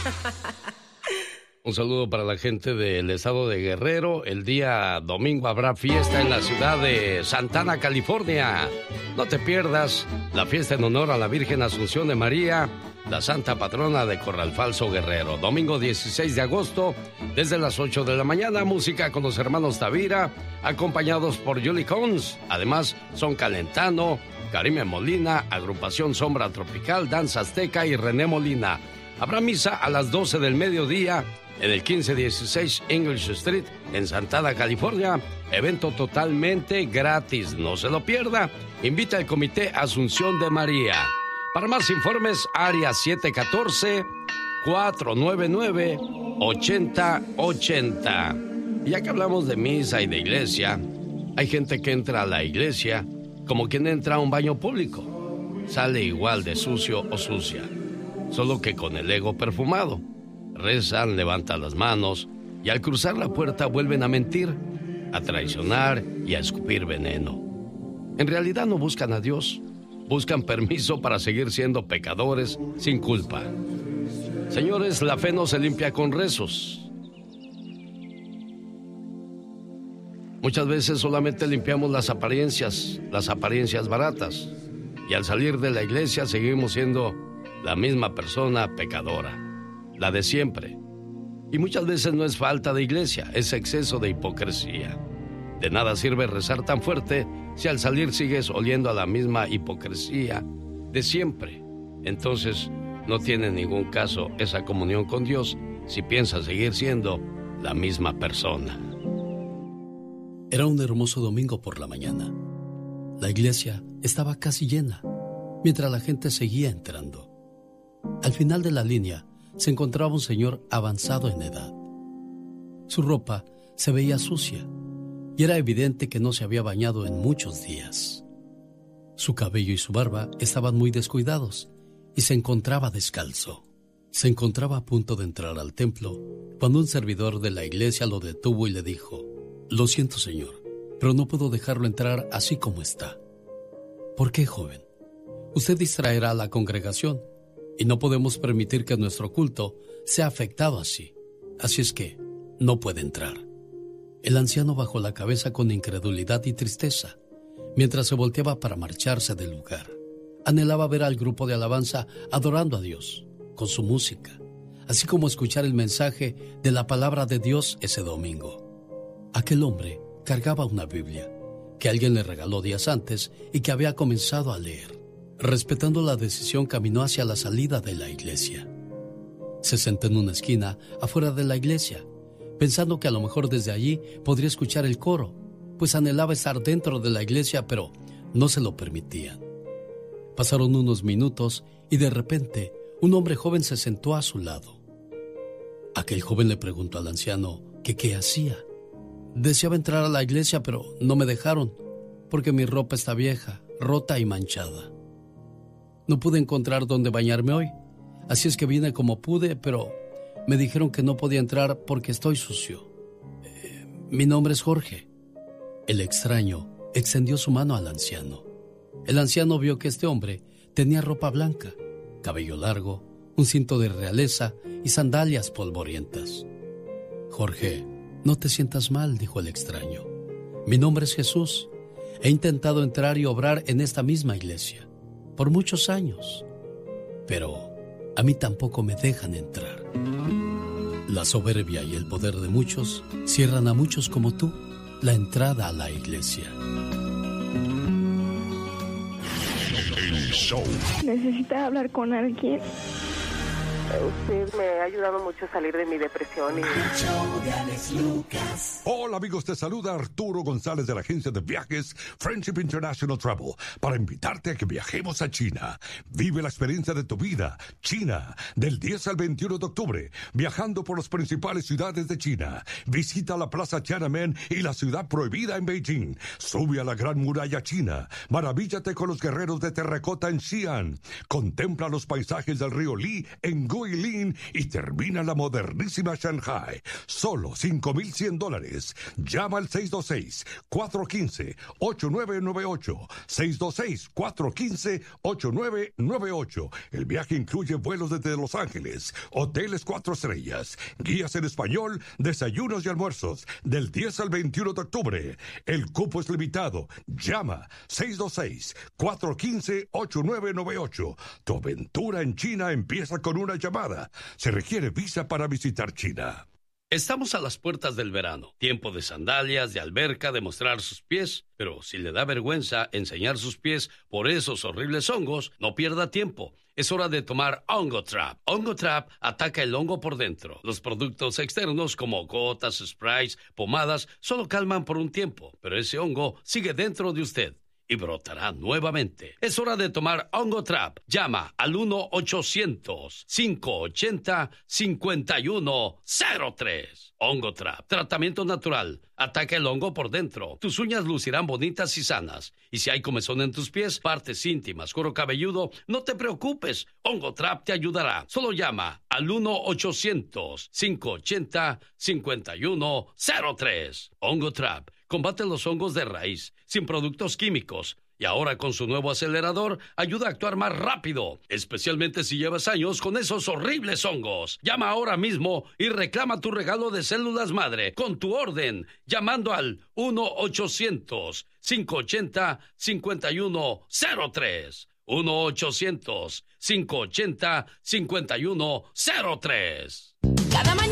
Un saludo para la gente del estado de Guerrero. El día domingo habrá fiesta en la ciudad de Santana, California. No te pierdas la fiesta en honor a la Virgen Asunción de María, la santa patrona de Corral Falso, Guerrero. Domingo 16 de agosto, desde las 8 de la mañana, música con los hermanos Tavira, acompañados por Julie Cons. Además, son Calentano, Karime Molina, Agrupación Sombra Tropical, Danza Azteca y René Molina. Habrá misa a las 12 del mediodía en el 1516 English Street, en Santana, California. Evento totalmente gratis, no se lo pierda. Invita al Comité Asunción de María. Para más informes, área 714-499-8080. Y ya que hablamos de misa y de iglesia, hay gente que entra a la iglesia como quien entra a un baño público. Sale igual de sucio o sucia, solo que con el ego perfumado. Rezan, levantan las manos y al cruzar la puerta vuelven a mentir, a traicionar y a escupir veneno. En realidad no buscan a Dios, buscan permiso para seguir siendo pecadores sin culpa. Señores, la fe no se limpia con rezos. Muchas veces solamente limpiamos las apariencias baratas. Y al salir de la iglesia seguimos siendo la misma persona pecadora, la de siempre. Y muchas veces no es falta de iglesia, es exceso de hipocresía. De nada sirve rezar tan fuerte si al salir sigues oliendo a la misma hipocresía de siempre. Entonces no tiene ningún caso esa comunión con Dios si piensas seguir siendo la misma persona. Era un hermoso domingo por la mañana. La iglesia estaba casi llena, mientras la gente seguía entrando. Al final de la línea se encontraba un señor avanzado en edad. Su ropa se veía sucia y era evidente que no se había bañado en muchos días. Su cabello y su barba estaban muy descuidados y se encontraba descalzo. Se encontraba a punto de entrar al templo cuando un servidor de la iglesia lo detuvo y le dijo: «Lo siento, señor, pero no puedo dejarlo entrar así como está». «¿Por qué, joven? Usted distraerá a la congregación y no podemos permitir que nuestro culto sea afectado así. Así es que no puede entrar». El anciano bajó la cabeza con incredulidad y tristeza, mientras se volteaba para marcharse del lugar. Anhelaba ver al grupo de alabanza adorando a Dios, con su música, así como escuchar el mensaje de la palabra de Dios ese domingo. Aquel hombre cargaba una Biblia, que alguien le regaló días antes y que había comenzado a leer. Respetando la decisión, caminó hacia la salida de la iglesia. Se sentó en una esquina afuera de la iglesia, pensando que a lo mejor desde allí podría escuchar el coro, pues anhelaba estar dentro de la iglesia, pero no se lo permitían. Pasaron unos minutos y de repente un hombre joven se sentó a su lado. Aquel joven le preguntó al anciano que qué hacía. Deseaba entrar a la iglesia, pero no me dejaron, porque mi ropa está vieja, rota y manchada. No pude encontrar dónde bañarme hoy, así es que vine como pude, pero me dijeron que no podía entrar porque estoy sucio. Mi nombre es Jorge. El extraño extendió su mano al anciano. El anciano vio que este hombre tenía ropa blanca, cabello largo, un cinto de realeza y sandalias polvorientas. «Jorge, no te sientas mal», dijo el extraño. «Mi nombre es Jesús. He intentado entrar y obrar en esta misma iglesia por muchos años, pero a mí tampoco me dejan entrar. La soberbia y el poder de muchos cierran a muchos como tú la entrada a la iglesia». El show. ¿Necesitas hablar con alguien? Usted me ha ayudado mucho a salir de mi depresión. Hola amigos, te saluda Arturo González de la agencia de viajes Friendship International Travel para invitarte a que viajemos a China. Vive la experiencia de tu vida. China, del 10 al 21 de octubre, viajando por las principales ciudades de China. Visita la Plaza Tiananmen y la ciudad prohibida en Beijing. Sube a la Gran Muralla China. Maravíllate con los guerreros de terracota en Xi'an. Contempla los paisajes del río Li en Guilin y termina la modernísima Shanghai. Solo $5,100. Llama al 626-415-8998. 626-415-8998. El viaje incluye vuelos desde Los Ángeles, hoteles 4 estrellas, guías en español, desayunos y almuerzos, del 10 al 21 de octubre. El cupo es limitado. Llama 626-415-8998. Tu aventura en China empieza con una llamada. Se requiere visa para visitar China. Estamos a las puertas del verano, tiempo de sandalias, de alberca, de mostrar sus pies, pero si le da vergüenza enseñar sus pies por esos horribles hongos, no pierda tiempo. Es hora de tomar Ongotrap. Ongotrap ataca el hongo por dentro. Los productos externos como gotas, sprays, pomadas, solo calman por un tiempo, pero ese hongo sigue dentro de usted y brotará nuevamente. Es hora de tomar Ongotrap. Llama al 1-800-580-5103. Ongotrap, tratamiento natural. Ataca el hongo por dentro. Tus uñas lucirán bonitas y sanas. Y si hay comezón en tus pies, partes íntimas, cuero cabelludo, no te preocupes. Ongotrap te ayudará. Solo llama al 1-800-580-5103. Ongotrap combate los hongos de raíz, sin productos químicos. Y ahora con su nuevo acelerador, ayuda a actuar más rápido, especialmente si llevas años con esos horribles hongos. Llama ahora mismo y reclama tu regalo de células madre con tu orden, llamando al 1-800-580-5103. 1-800-580-5103. Cada mañana